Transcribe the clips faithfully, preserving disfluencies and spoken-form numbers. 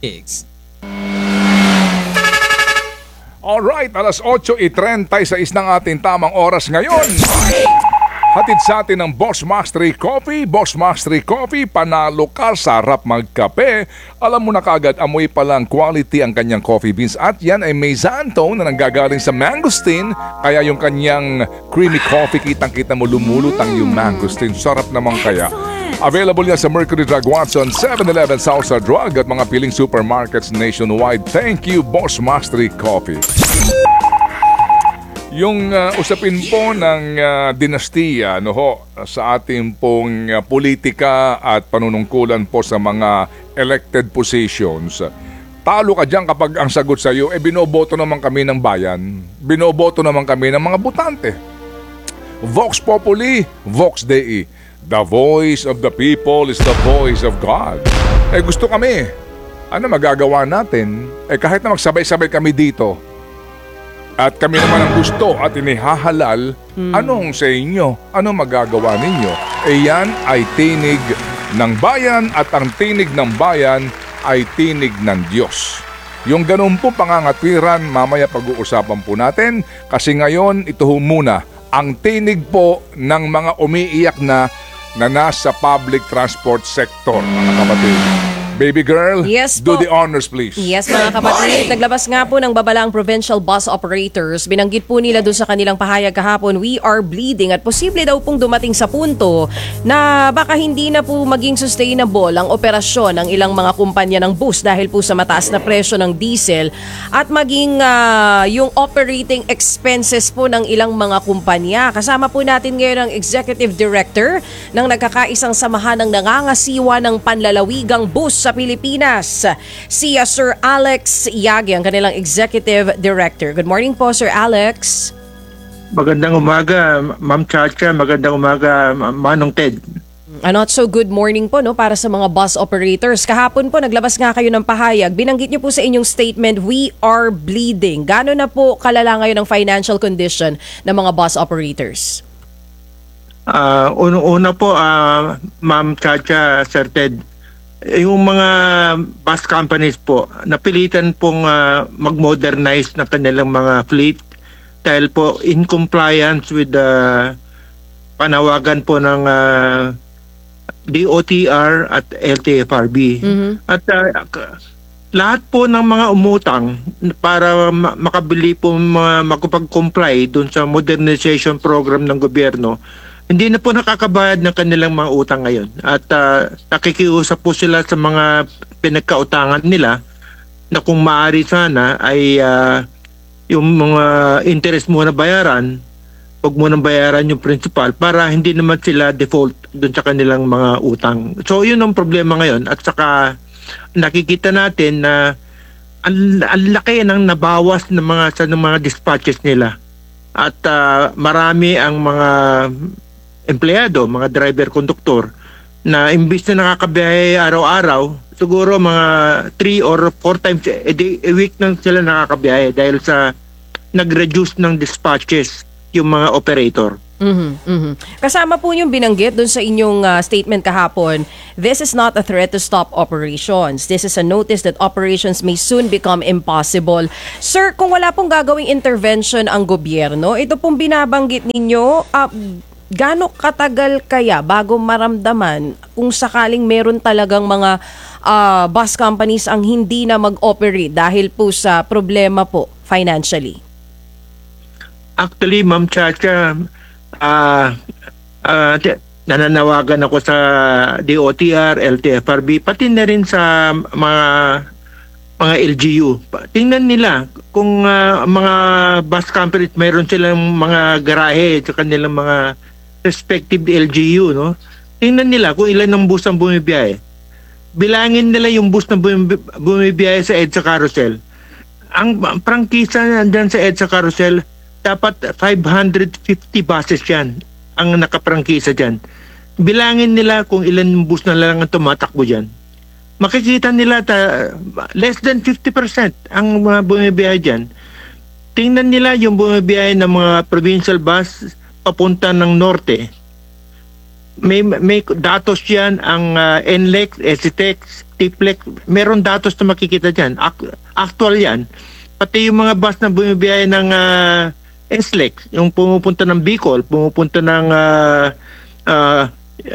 Gigs. Alright, alas otso trentaseis ng ating tamang oras ngayon. Hatid sa atin ng Boss Mastery Coffee. Boss Mastery Coffee, panalo ka, sarap magkape. Alam mo na kagad, amoy palang quality ang kanyang coffee beans. At yan ay may xantho na nanggagaling sa mangosteen. Kaya yung kanyang creamy coffee, kitang-kita mo lumulutang yung mangosteen. Sarap naman kaya. Available yan sa Mercury Drug Watson, seven eleven South Drug at mga piling supermarkets nationwide. Thank you, Boss Mastery Coffee. Yung uh, usapin po ng uh, dinastiya no ho, sa ating pong uh, politika at panunungkulan po sa mga elected positions. Talo ka dyan kapag ang sagot sa iyo, eh binoboto naman kami ng bayan. Binoboto naman kami ng mga botante. Vox Populi, Vox Dei. The voice of the people is the voice of God. Eh gusto kami. Ano magagawa natin? Eh kahit na magsabay-sabay kami dito, at kami naman ang gusto at inihahalal, hmm. anong sa inyo? Anong magagawa ninyo? E yan ay tinig ng bayan at ang tinig ng bayan ay tinig ng Diyos. Yung ganun po pangangatwiran, mamaya pag-uusapan po natin kasi ngayon ito ho muna ang tinig po ng mga umiiyak na na nasa public transport sector, mga kapatid. Baby girl, yes, do po. the honors please. Yes mga kapatid, naglabas nga po ng babala ang provincial bus operators. Binanggit po nila doon sa kanilang pahayag kahapon, we are bleeding at posible daw pong dumating sa punto na baka hindi na po maging sustainable ang operasyon ng ilang mga kumpanya ng bus dahil po sa mataas na presyo ng diesel at maging uh, yung operating expenses po ng ilang mga kumpanya. Kasama po natin ngayon ang Executive Director ng nagkakaisang samahan ng nangangasiwa ng panlalawigang bus sa Pilipinas, si uh, Sir Alex Yagi, ang kanilang Executive Director. Good morning po, Sir Alex. Magandang umaga, Ma'am Chacha. Magandang umaga, Manong Ted. A not so good morning po no para sa mga bus operators. Kahapon po naglabas nga kayo ng pahayag. Binanggit niyo po sa inyong statement, we are bleeding. Gaano na po kalala ngayon ang financial condition ng mga bus operators? Uh, Una po, uh, Ma'am Chacha, Sir Ted, yung mga bus companies po, napilitan pong uh, mag-modernize ng kanilang mga fleet dahil po in compliance with the panawagan po ng uh, D O T R at L T F R B. Mm-hmm. At uh, lahat po ng mga umutang para ma- makabili po uh, makapag-comply dun sa modernization program ng gobyerno, hindi na po nakakabayad ng kanilang mga utang ngayon. At uh, nakikiusap po sila sa mga pinagkautangan nila na kung maaari sana ay uh, yung mga interest muna bayaran, huwag muna bayaran yung principal para hindi naman sila default dun sa kanilang mga utang. So yun ang problema ngayon. At saka nakikita natin na ang, ang laki ng nabawas ng mga, sa ng mga dispatches nila. At uh, marami ang mga empleyado, mga driver-conductor na imbis na nakakabiyahe araw-araw, siguro mga three or four times a, day, a week nang sila nakakabiyahe dahil sa nag-reduce ng dispatches yung mga operator. Mm-hmm, mm-hmm. Kasama po yung binanggit dun sa inyong uh, statement kahapon, this is not a threat to stop operations. This is a notice that operations may soon become impossible. Sir, kung wala pong gagawing intervention ang gobyerno, ito pong binabanggit ninyo, uh, gaano katagal kaya bago maramdaman kung sakaling meron talagang mga uh, bus companies ang hindi na mag-operate dahil po sa problema po financially? Actually, Ma'am Chacha, uh, uh, nananawagan ako sa D O T R, L T F R B, pati na rin sa mga mga L G U. Tingnan nila kung uh, mga bus companies mayroon silang mga garahe sa kanilang mga respective L G U, no? Tingnan nila kung ilan ng bus ang bumibiyahe. Bilangin nila yung bus na bumibiyahe sa EDSA Carousel. Ang prangkisa nandyan sa EDSA Carousel, dapat five hundred fifty buses yan ang nakaprangkisa dyan. Bilangin nila kung ilan yung bus na lang ang tumatakbo dyan. Makikita nila ta, less than fifty percent ang mga bumibiyahe dyan. Tingnan nila yung bumibiyahe ng mga provincial bus papunta ng norte. may may datos yan ang uh, N L E X, S E T E X, T P L E X. Meron datos na makikita dyan. Ac- actual yan. Pati yung mga bus na bumibiyay ng uh, S L E X, yung pumupunta ng Bicol, pumupunta ng uh, uh,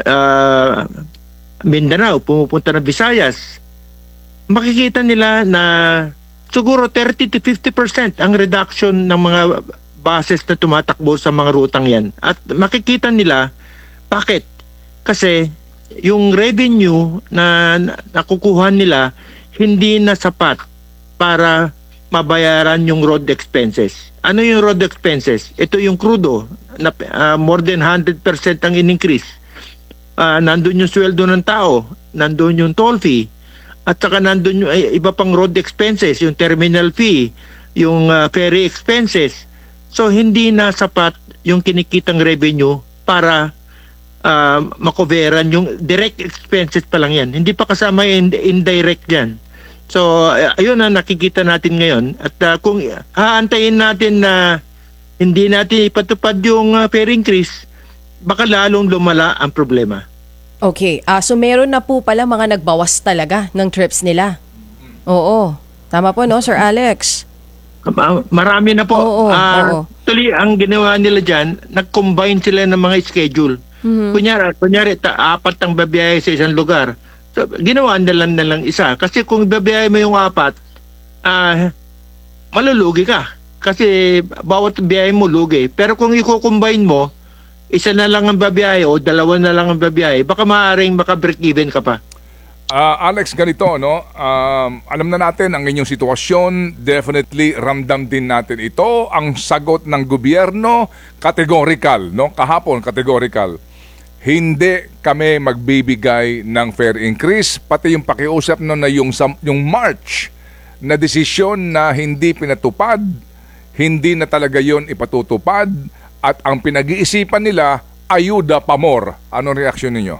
uh, Mindanao, pumupunta ng Visayas, makikita nila na siguro thirty to fifty percent ang reduction ng mga buses na tumatakbo sa mga rutang yan. At makikita nila, bakit? Kasi yung revenue na nakukuha nila hindi na sapat para mabayaran yung road expenses. Ano yung road expenses? Ito yung crudo, na uh, more than one hundred percent ang in-increase. Uh, nandun yung sweldo ng tao, nandun yung toll fee, at saka nandun yung ay, iba pang road expenses, yung terminal fee, yung uh, ferry expenses. So hindi na sapat yung kinikitang revenue para uh, makoveran yung direct expenses pa lang yan. Hindi pa kasama yung indirect yan. So uh, ayun na nakikita natin ngayon. At uh, kung haantayin natin na hindi natin ipatupad yung uh, fare increase, baka lalong lumala ang problema. Okay, ah, so meron na po pala mga nagbawas talaga ng trips nila. Oo, tama po no, Sir Alex? Ma- Marami na po. Oo, Ah, oo. Actually, ang ginawa nila dyan, nag-combine sila ng mga schedule. Mhm. Kunyari, kunyari ta, apat ang babiyahe sa isang lugar. So, ginawa nila na lang isa. Kasi kung babiyahe mo yung apat, ah, malulugi ka. Kasi bawat biyahe mo lugi. Pero kung i-combine mo, isa na lang ang babiyahe o dalawa na lang ang babiyahe, baka maaaring maka-break even ka pa. Ah, Alex, ganito, no? Um, alam na natin ang inyong sitwasyon. Definitely, ramdam din natin ito. Ang sagot ng gobyerno, categorical, no? Kahapon, categorical. Hindi kami magbibigay ng fare increase. Pati yung pakiusap no na yung, sam- yung March na desisyon na hindi pinatupad, hindi na talaga yon ipatutupad. At ang pinag-iisipan nila, ayuda pa more. Anong reaksyon ninyo?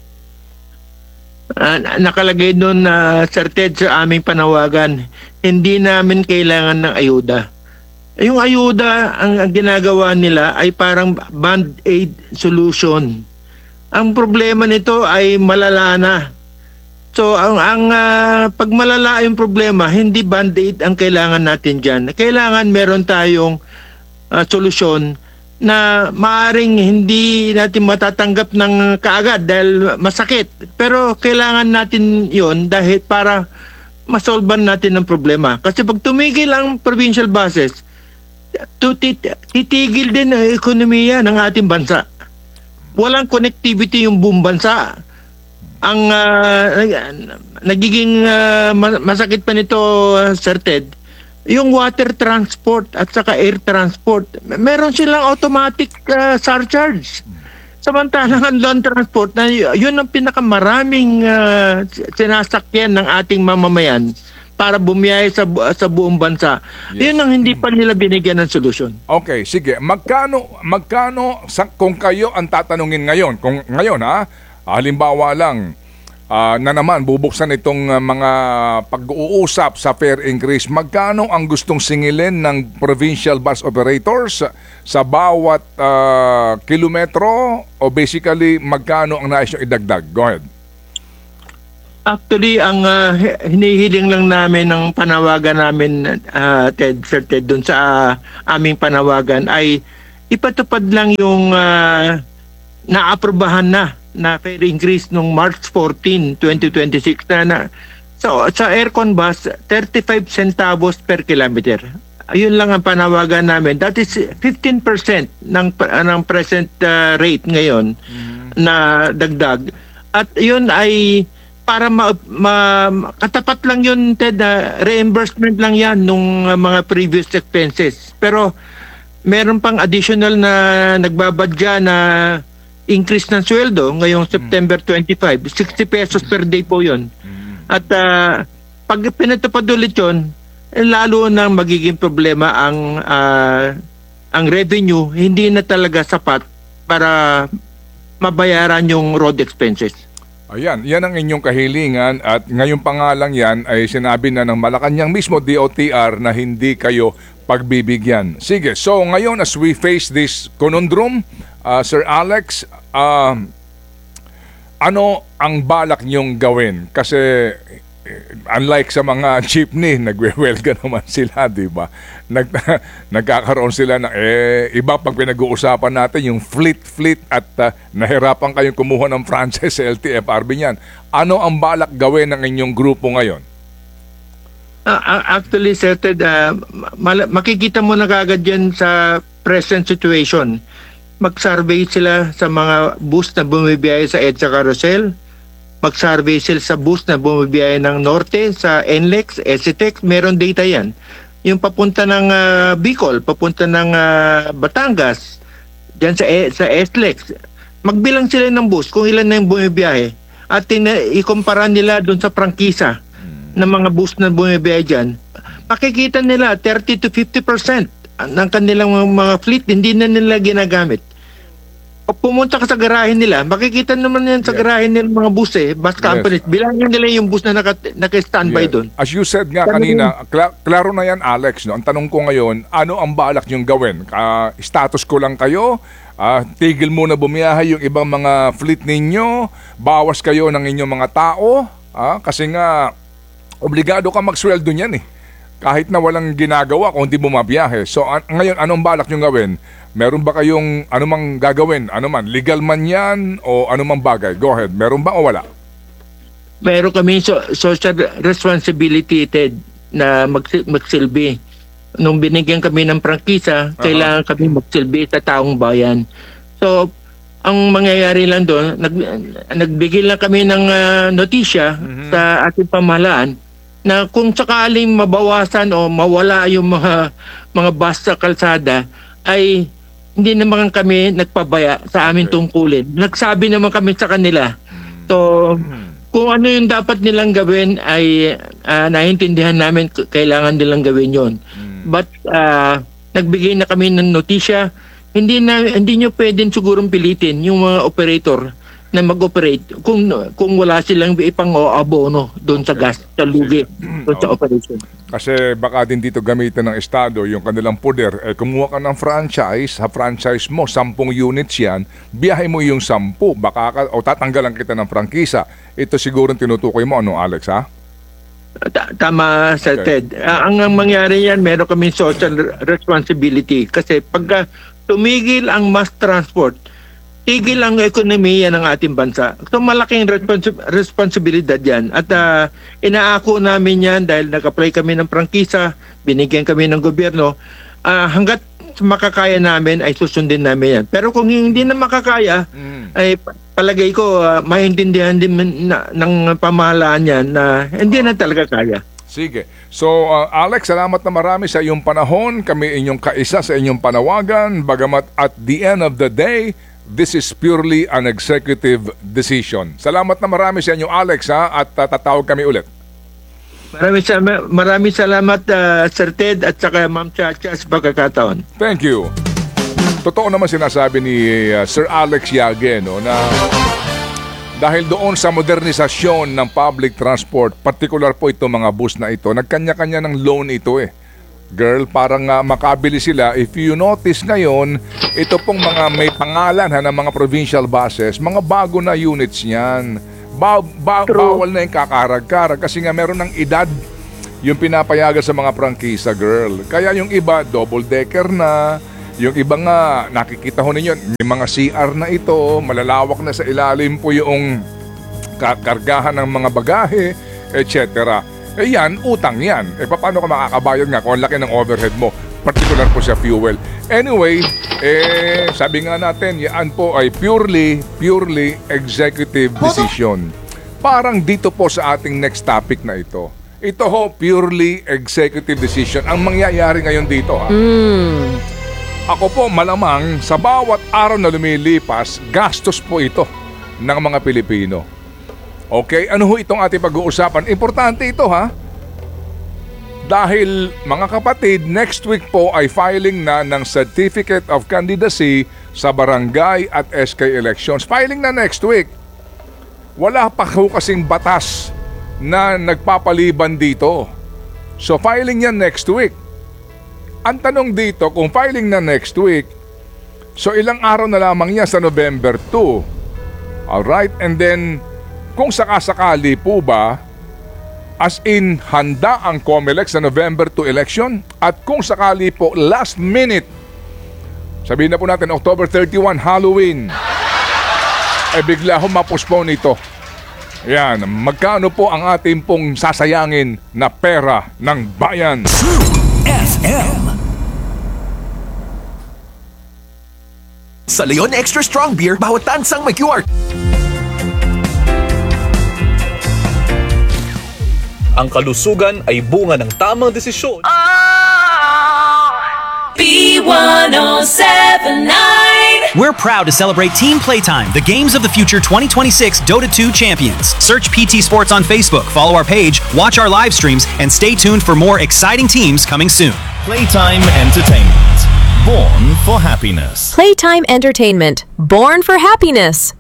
Uh, nakalagay doon na uh, Sir Ted, sa aming panawagan, hindi namin kailangan ng ayuda. Yung ayuda, ang, ang ginagawa nila ay parang band-aid solution. Ang problema nito ay malala na. So ang, ang uh, pag malala yung problema, hindi band-aid ang kailangan natin dyan. Kailangan meron tayong uh, solusyon na maaring hindi natin matatanggap ng kaagad dahil masakit. Pero kailangan natin yon dahil para masolban natin ang problema. Kasi pag tumigil ang provincial buses, titigil din ang ekonomiya ng ating bansa. Walang connectivity yung buong bansa. Ang uh, nagiging uh, masakit pa nito, uh, Sir Ted, yung water transport at saka air transport, meron silang automatic uh, surcharge. Samantalang ang land transport, na yun ang pinakamaraming uh, sinasakyan ng ating mamamayan para bumiyahe sa, bu- sa buong bansa. Yes. Yun ang hindi pa nila binigyan ng solusyon. Okay, sige. Magkano, magkano sa, kung kayo ang tatanungin ngayon, kung ngayon ha, halimbawa lang, Uh, na naman bubuksan itong uh, mga pag-uusap sa fare increase, magkano ang gustong singilin ng provincial bus operators sa, sa bawat uh, kilometro o basically magkano ang nais nyo idagdag? Go ahead. Actually, ang uh, hinihiling lang namin ng panawagan namin, uh, Ted, Sir Ted, dun sa uh, aming panawagan ay ipatupad lang yung uh, naaprobahan na na fare increase nung March fourteenth, twenty twenty-six na, na so sa aircon bus thirty-five centavos per kilometer. Ayun lang ang panawagan namin. That is fifteen percent ng ng present uh, rate ngayon mm-hmm. na dagdag. At yun ay para ma, ma, katapat lang yun, Ted, uh, reimbursement lang yan nung uh, mga previous expenses. Pero meron pang additional na nagbabadya na increase ng sweldo ngayong September twenty-five, sixty pesos per day po yun. At uh, pag pinatupad ulit yun, eh, lalo nang magiging problema ang uh, ang revenue, hindi na talaga sapat para mabayaran yung road expenses. Ayan, yan ang inyong kahilingan at ngayong pangalang yan ay sinabi na ng Malacanang mismo D O T R na hindi kayo pagbibigyan. Sige, so ngayon as we face this conundrum, uh, Sir Alex, uh, ano ang balak niyong gawin? Kasi eh, unlike sa mga jeepney, nagwe-welga naman sila, di ba? Nag, nagkakaroon sila ng, eh, iba pag pinag-uusapan natin, yung fleet-fleet at uh, nahirapan kayong kumuha ng franchise sa L T F R B niyan. Ano ang balak gawin ng inyong grupo ngayon? Uh, actually, Sir Ted, uh, mal- makikita mo na kagad yan sa present situation. Mag-survey sila sa mga bus na bumibiyahe sa EDSA Carousel. Mag-survey sila sa bus na bumibiyahe ng Norte, sa N L E X, S C T E X. Meron data yan. Yung papunta ng uh, Bicol, papunta ng uh, Batangas, dyan sa, e- sa S L E X. Magbilang sila ng bus kung ilan na yung bumibiyahe. At tina- ikumpara nila doon sa prangkisa ng mga bus na bumibiyahe dyan, makikita nila thirty to fifty percent ng kanilang mga fleet hindi na nila ginagamit. Pag pumunta ka sa garahe nila, makikita naman yan sa Yes. garahe nila mga bus eh, bus companies. Yes. Bilangin nila yung bus na naka, naka-standby Yeah. doon. As you said nga Tanong- kanina, kla- klaro na yan, Alex. No? Ang tanong ko ngayon, ano ang balak niyong gawin? Ah, status ko lang kayo? Ah, tigil muna bumiyahe yung ibang mga fleet ninyo? Bawas kayo ng inyong mga tao? Ah, kasi nga, obligado ka magsweldo niyan eh. Kahit na walang ginagawa kung hindi bumabiyahe. So an- ngayon, anong balak nyo gawin? Meron ba kayong anumang gagawin? Ano man, legal man yan o anumang bagay? Go ahead. Meron ba o wala? Meron kami so, social responsibility, Ted, na magsi- magsilbi. Nung binigyan kami ng prangkisa, Uh-huh. kailangan kami magsilbi sa taong bayan. So, ang mangyayari lang doon, nag, nagbigay lang kami ng ah, notisya sa ating pamahalaan na kung sakaling mabawasan o mawala yung mga mga bus sa kalsada, ay hindi naman kami nagpabaya sa aming tungkulin. Nagsabi naman kami sa kanila. So, kung ano yung dapat nilang gawin ay ah, naiintindihan namin k- kailangan nilang gawin yon. But ah, nagbigay na kami ng notisya. Hindi na hindi nyo pwedeng sigurong pilitin yung mga operator na mag-operate kung kung wala silang ipang abono doon sa gas, sa lugi, doon sa operation. Kasi baka din dito gamitin ng Estado yung kanilang poder. Eh, kumuha ka ng franchise, sa franchise mo, sampung units yan, biyahe mo yung sampu, baka ka, o tatanggalan kita ng prangkisa. Ito siguro tinutukoy mo, ano Alex, ha? Ta- Tama, Sir Okay. Ted. Ah, ang, ang mangyari yan, meron kami social responsibility. Kasi pagka tumigil ang mass transport, tigil ang ekonomiya ng ating bansa. So malaking responsi- responsibilidad yan. At ah, inaako namin yan dahil nag-apply kami ng prangkisa, binigyan kami ng gobyerno. Ah, hanggat makakaya namin ay susundin namin yan. Pero kung hindi na makakaya, ay pa- palagay ko ah, maintindihan din man- na, ng pamahalaan yan na hindi na talaga kaya. Sige. So, uh, Alex, salamat na marami sa iyong panahon. Kami inyong kaisa sa inyong panawagan. Bagamat at the end of the day, this is purely an executive decision. Salamat na marami sa inyo, Alex, ha? At uh, tatawag kami ulit. Maraming salamat, maraming salamat ah, Sir Ted at saka Ma'am Chacha sa pagkakataon. Thank you. Totoo naman sinasabi ni uh, Sir Alex Yage, no, na dahil doon sa modernisasyon ng public transport, particular po itong mga bus na ito, nagkanya-kanya ng loan ito eh. Girl, parang uh, makabili sila. If you notice ngayon, ito pong mga may pangalan ha, ng mga provincial buses, mga bago na units niyan. Ba- ba- bawal na yung kakarag-karag kasi nga meron ng edad yung pinapayagan sa mga prangkisa, girl. Kaya yung iba, double-decker na. Yung iba nga, nakikita ho ninyo, may mga C R na ito, malalawak na sa ilalim po yung kakargahan ng mga bagahe, et cetera. Eh yan, utang yan. Eh paano ka makakabayad nga kung ang laki ng overhead mo, particular po sa fuel. Anyway, eh sabi nga natin, yan po ay purely, purely executive decision. Parang dito po sa ating next topic na ito. Ito ho, purely executive decision. Ang mangyayari ngayon dito ha. Ako po malamang sa bawat araw na lumilipas, gastos po ito ng mga Pilipino. Okay, ano ho itong ating pag-uusapan? Importante ito ha. Dahil mga kapatid, next week po ay filing na ng Certificate of Candidacy sa barangay at S K elections. Filing na next week. Wala pa ho kasing batas na nagpapaliban dito. So filing yan next week. Ang tanong dito, kung filing na next week, so ilang araw na lamang yan sa November two. Alright, and then kung sakasakali po ba, as in handa ang COMELEC sa November two election, at kung sakali po last minute, sabihin na po natin October thirty-one, Halloween, ay bigla ho mapospone ito. Yan, magkano po ang ating pong sasayangin na pera ng bayan? True F M. Sa Leon Extra Strong Beer, bawat tansang may Q R. Ang kalusugan ay bunga ng tamang desisyon. B one oh seven nine. We're proud to celebrate Team Playtime, the Games of the Future twenty twenty-six Dota two champions. Search P T Sports on Facebook, follow our page, watch our live streams, and stay tuned for more exciting teams coming soon. Playtime Entertainment. Born for happiness. Playtime Entertainment. Born for happiness.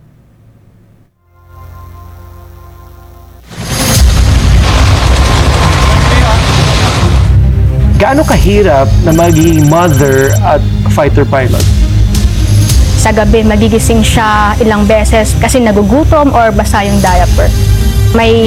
Gaano kahirap na maging mother at fighter pilot? Sa gabi, magigising siya ilang beses kasi nagugutom or basa yung diaper. May